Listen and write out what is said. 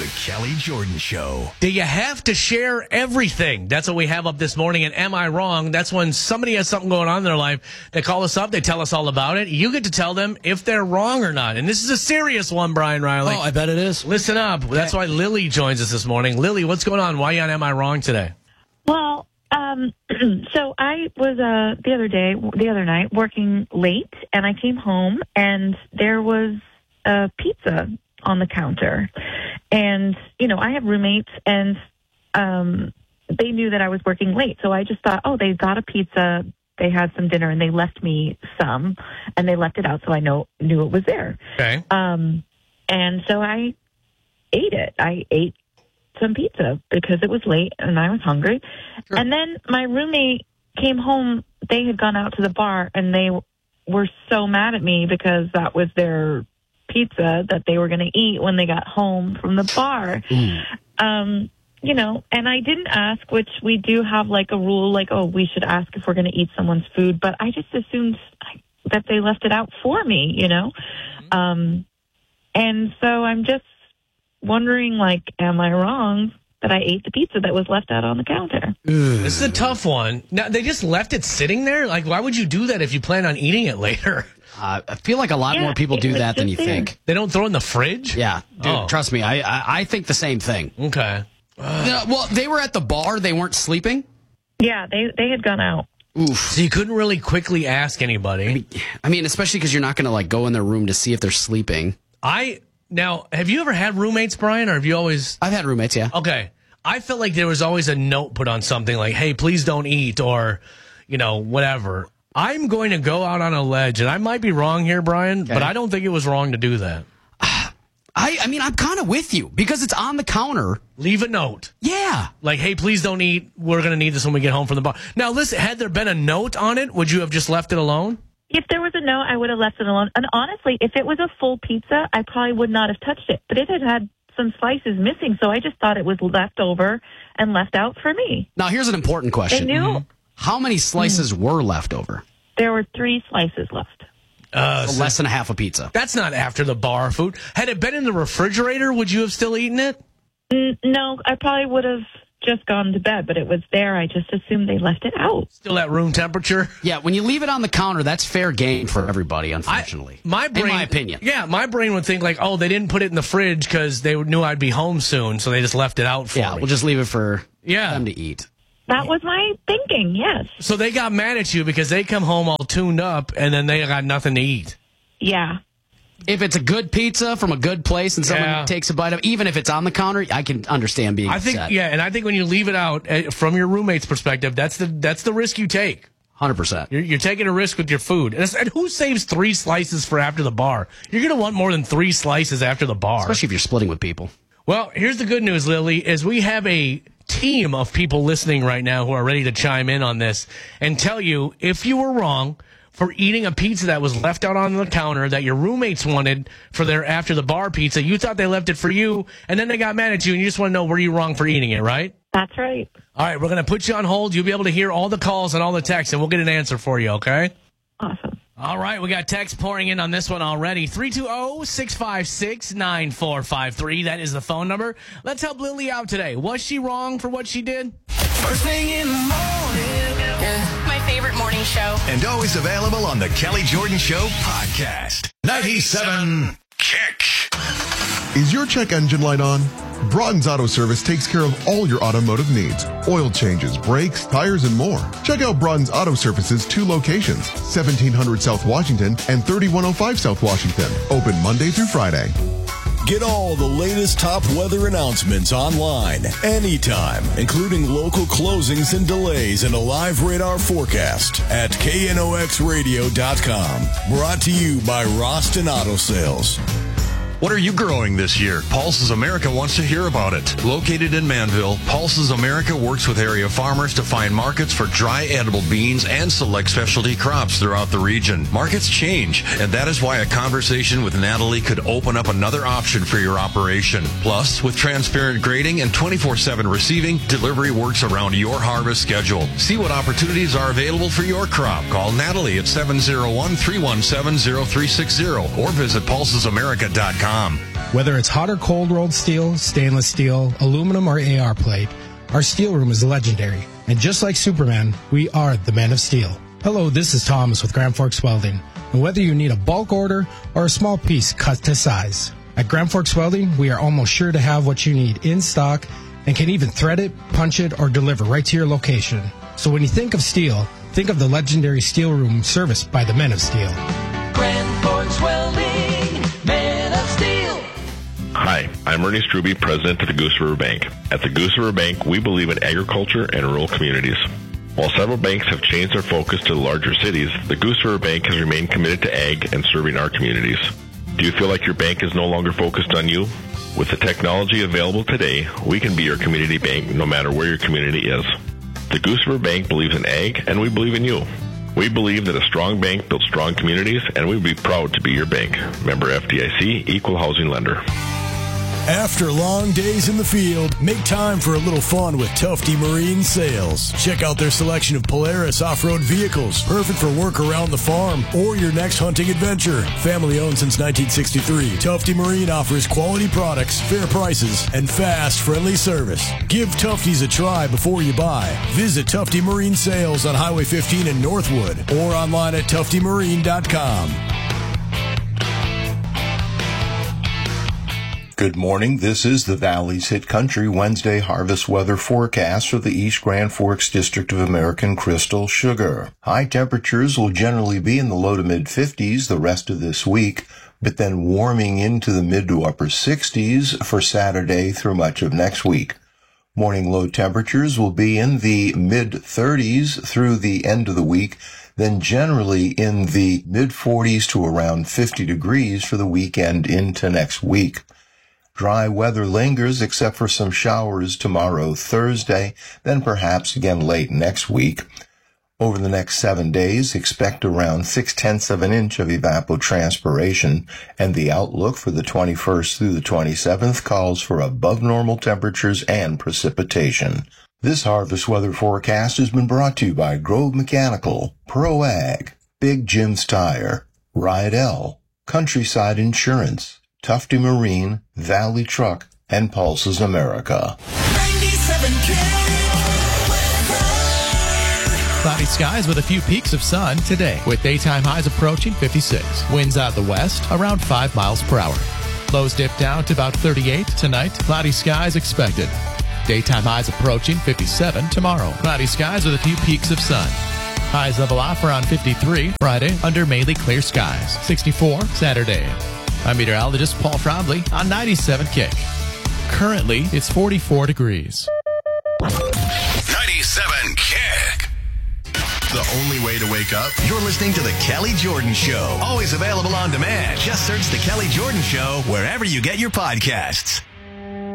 The Kelly Jordan Show. Do you have to share everything? That's what we have up this morning. And am I wrong? That's when somebody has something going on in their life. They call us up. They tell us all about it. You get to tell them if they're wrong or not. And this is a serious one, Brian Riley. Oh, I bet it is. Listen up. That's why Lily joins us this morning. Lily, what's going on? Why are you on Am I Wrong today? Well, so I was the other night working late, and I came home, and there was a pizza on the counter. And, you know, I have roommates, and they knew that I was working late. So I just thought, oh, they got a pizza, they had some dinner, and they left me some, and they left it out, so I knew it was there. Okay. And so I ate it. I ate some pizza because it was late and I was hungry. Sure. And then my roommate came home. They had gone out to the bar, and they were so mad at me because that was their pizza that they were going to eat when they got home from the bar. You know, and I didn't ask, which we do have like a rule, like, oh, we should ask if we're going to eat someone's food, but I just assumed that they left it out for me, you know? And so I'm just wondering, like, am I wrong that I ate the pizza that was left out on the counter? This is a tough one. Now, they just left it sitting there? Like, why would you do that if you plan on eating it later? I feel like a lot more people do that than you think. They don't throw it in the fridge? Yeah. Dude, trust me, I think the same thing. Okay. Well, they were at the bar. They weren't sleeping? Yeah, they had gone out. Oof. So you couldn't really quickly ask anybody. I mean, especially because you're not going to, like, go in their room to see if they're sleeping. Now, have you ever had roommates, Brian, or have you always... I've had roommates, yeah. Okay. I felt like there was always a note put on something like, hey, please don't eat, or, you know, whatever. I'm going to go out on a ledge, and I might be wrong here, Brian, but I don't think it was wrong to do that. I mean, I'm kind of with you, because it's on the counter. Leave a note. Yeah. Like, hey, please don't eat. We're going to need this when we get home from the bar. Now, listen, had there been a note on it, would you have just left it alone? If there was a note, I would have left it alone. And honestly, if it was a full pizza, I probably would not have touched it. But it had some slices missing, so I just thought it was left over and left out for me. Now, here's an important question. They knew. How many slices were left over? There were 3 slices left. So less than a half a pizza. That's not after the bar food. Had it been in the refrigerator, would you have still eaten it? No, I probably would have just gone to bed, but it was there. I just assumed they left it out. Still at room temperature? Yeah, when you leave it on the counter, that's fair game for everybody, unfortunately. In my opinion. Yeah, my brain would think like, oh, they didn't put it in the fridge because they knew I'd be home soon, so they just left it out for me. Yeah, we'll just leave it for them to eat. That was my thinking, yes. So they got mad at you because they come home all tuned up, and then they got nothing to eat. Yeah. If it's a good pizza from a good place and someone takes a bite of, even if it's on the counter, I can understand being upset. And I think when you leave it out from your roommate's perspective, that's the risk you take. 100%. You're taking a risk with your food. And who saves 3 slices for after the bar? You're going to want more than 3 slices after the bar. Especially if you're splitting with people. Well, here's the good news, Lily, is we have a team of people listening right now who are ready to chime in on this and tell you if you were wrong for eating a pizza that was left out on the counter that your roommates wanted for their after the bar pizza. You thought they left it for you, and then they got mad at you, and you just want to know, were you wrong for eating it, right? That's right. All right, we're going to put you on hold. You'll be able to hear all the calls and all the texts, and we'll get an answer for you, okay? Awesome. All right, we got texts pouring in on this one already. 320-656-9453. That is the phone number. Let's help Lily out today. Was she wrong for what she did? First thing in the morning. My favorite morning show. And always available on the Kelly Jordan Show podcast. 97 Kick. Is your check engine light on? Broughton's Auto Service takes care of all your automotive needs. Oil changes, brakes, tires, and more. Check out Broughton's Auto Service's 2 locations, 1700 South Washington and 3105 South Washington. Open Monday through Friday. Get all the latest top weather announcements online, anytime, including local closings and delays and a live radar forecast at knoxradio.com. Brought to you by Roston Auto Sales. What are you growing this year? Pulses America wants to hear about it. Located in Manville, Pulses America works with area farmers to find markets for dry edible beans and select specialty crops throughout the region. Markets change, and that is why a conversation with Natalie could open up another option for your operation. Plus, with transparent grading and 24/7 receiving, delivery works around your harvest schedule. See what opportunities are available for your crop. Call Natalie at 701-317-0360 or visit pulsesamerica.com. Whether it's hot or cold rolled steel, stainless steel, aluminum, or AR plate, our steel room is legendary. And just like Superman, we are the Men of Steel. Hello, this is Thomas with Grand Forks Welding. And whether you need a bulk order or a small piece cut to size, at Grand Forks Welding, we are almost sure to have what you need in stock and can even thread it, punch it, or deliver right to your location. So when you think of steel, think of the legendary steel room serviced by the Men of Steel. Grand Forks Welding, Men of Steel. Hi, I'm Ernie Struby, president of the Goose River Bank. At the Goose River Bank, we believe in agriculture and rural communities. While several banks have changed their focus to the larger cities, the Goose River Bank has remained committed to ag and serving our communities. Do you feel like your bank is no longer focused on you? With the technology available today, we can be your community bank no matter where your community is. The Goose River Bank believes in ag, and we believe in you. We believe that a strong bank builds strong communities, and we'd be proud to be your bank. Member FDIC, Equal Housing Lender. After long days in the field, make time for a little fun with Tufte Marine Sales. Check out their selection of Polaris off-road vehicles, perfect for work around the farm or your next hunting adventure. Family owned since 1963, Tufte Marine offers quality products, fair prices, and fast, friendly service. Give Tufte's a try before you buy. Visit Tufte Marine Sales on Highway 15 in Northwood or online at tuftemarine.com. Good morning. This is the Valley's Hit Country Wednesday harvest weather forecast for the East Grand Forks District of American Crystal Sugar. High temperatures will generally be in the low to mid 50s the rest of this week, but then warming into the mid to upper 60s for Saturday through much of next week. Morning low temperatures will be in the mid 30s through the end of the week, then generally in the mid 40s to around 50 degrees for the weekend into next week. Dry weather lingers except for some showers tomorrow, Thursday, then perhaps again late next week. Over the next 7 days, expect around 0.6 of an inch of evapotranspiration, and the outlook for the 21st through the 27th calls for above normal temperatures and precipitation. This harvest weather forecast has been brought to you by Grove Mechanical, Pro Ag, Big Jim's Tire, Rydell, Countryside Insurance, Tufte Marine, Valley Truck, and Pulses America. 97 Cloudy skies with a few peaks of sun today, with daytime highs approaching 56. Winds out of the west around 5 miles per hour. Lows dip down to about 38 tonight. Cloudy skies expected. Daytime highs approaching 57 tomorrow. Cloudy skies with a few peaks of sun. Highs level off around 53 Friday under mainly clear skies. 64 Saturday. I'm meteorologist Paul Trombley on 97 Kick. Currently, it's 44 degrees. 97 Kick. The only way to wake up? You're listening to The Kelly Jordan Show. Always available on demand. Just search The Kelly Jordan Show wherever you get your podcasts.